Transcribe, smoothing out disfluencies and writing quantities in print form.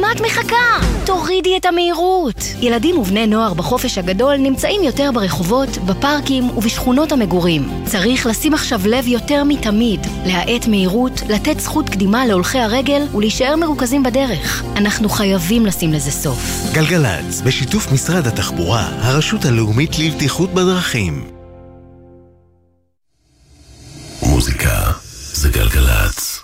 למה את מחכה? תורידי את המהירות. ילדים ובני נוער בחופש הגדול נמצאים יותר ברחובות, בפארקים ובשכונות המגורים. צריך לשים עכשיו לב יותר מתמיד, להאט מהירות, לתת זכות קדימה להולכי הרגל ולהישאר מרוכזים בדרך. אנחנו חייבים לשים לזה סוף. גלגלץ, בשיתוף משרד התחבורה, הרשות הלאומית לבטיחות בדרכים. מוזיקה זה גלגלץ.